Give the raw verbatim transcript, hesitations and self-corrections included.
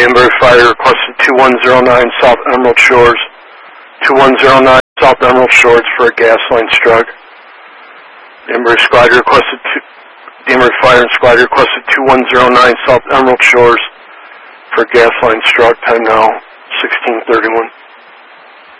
Danbury Fire requested two one zero nine South Emerald Shores. two one zero nine South Emerald Shores for a gas line struck. Danbury Squad requested two, Danbury Fire and Squad requested two one zero nine South Emerald Shores for a gas line struck. Time now sixteen thirty-one.